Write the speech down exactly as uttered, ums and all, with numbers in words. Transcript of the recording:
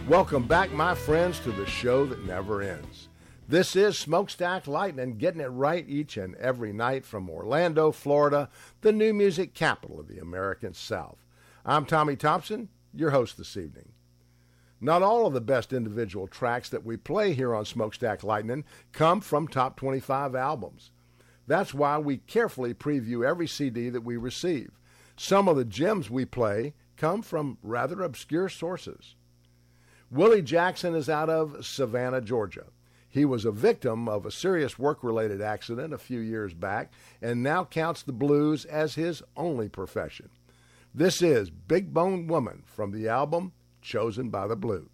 Welcome back, my friends, to the show that never ends. This is Smokestack Lightning, getting it right each and every night from Orlando, Florida, the new music capital of the American South. I'm Tommy Thompson, your host this evening. Not all of the best individual tracks that we play here on Smokestack Lightning come from top twenty-five albums. That's why we carefully preview every C D that we receive. Some of the gems we play come from rather obscure sources. Willie Jackson is out of Savannah, Georgia. He was a victim of a serious work-related accident a few years back and now counts the blues as his only profession. This is Big Bone Woman from the album Chosen by the Blues.